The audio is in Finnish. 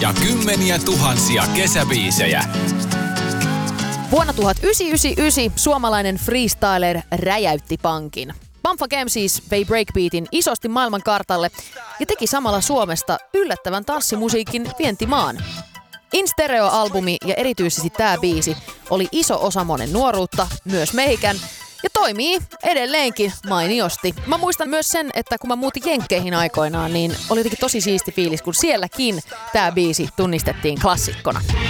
ja kymmeniä tuhansia kesäbiisejä. Vuonna 1999 suomalainen freestyler räjäytti pankin. Bumfuck MCs vei breakbeatin isosti maailmankartalle ja teki samalla Suomesta yllättävän tanssimusiikin vientimaan. In Stereo-albumi ja erityisesti tämä biisi oli iso osa monen nuoruutta, myös meikän, ja toimii edelleenkin mainiosti. Mä muistan myös sen, että kun mä muutin Jenkkeihin aikoinaan, niin oli jotenkin tosi siisti fiilis, kun sielläkin tämä biisi tunnistettiin klassikkona.